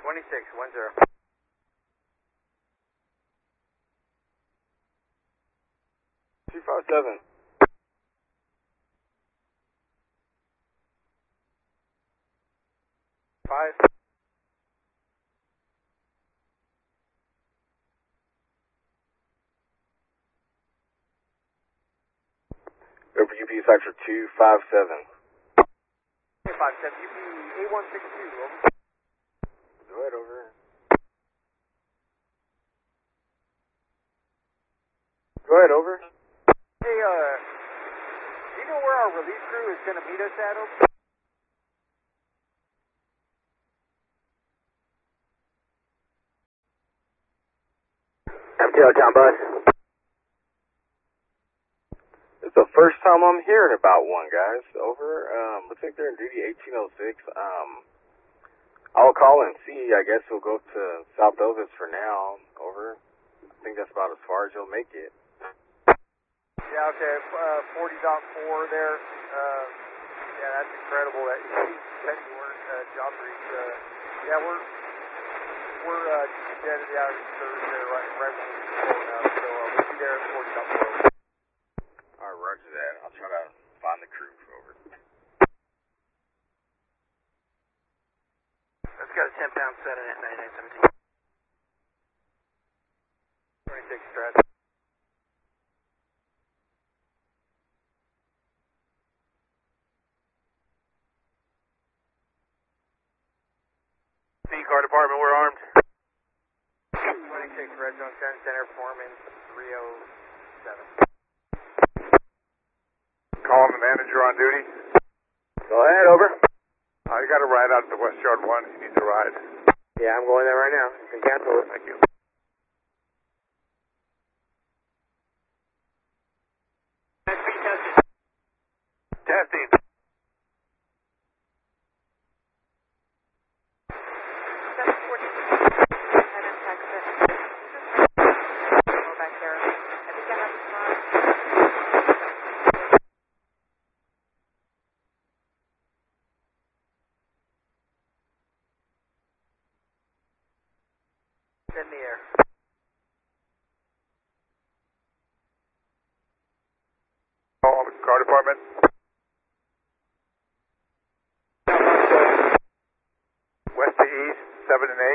2610. 257. 5. Over UP Sector 257. 257, UP 8162, over. Go ahead, over. Go ahead, over. Hey, do you know where our relief crew is going to meet us at, over? MTL John Bus. It's the first time I'm hearing about one, guys. Over. Looks like they're in duty 1806. I'll call and see. I guess we'll go to South Elvis for now. Over. I think that's about as far as you'll make it. Yeah, okay, 40.4 there. Yeah, that's incredible that you weren't job reach. Yeah, we're jetted out of service there right when we were pulling up, so we'll be there at 40.4. Alright, roger that. I'll try to find the crew. Over. Let's got a 10-pound setting at 9917. 26 Strat. Car Department, we're armed. 26 Red Zone 10 Center, Foreman 307. Calling the manager on duty. Go ahead, over. You got a ride out to West Yard 1. You need to ride. Yeah, I'm going there right now. You can cancel it. Thank you. Testing. In the air. Car Department. West to east, 7 and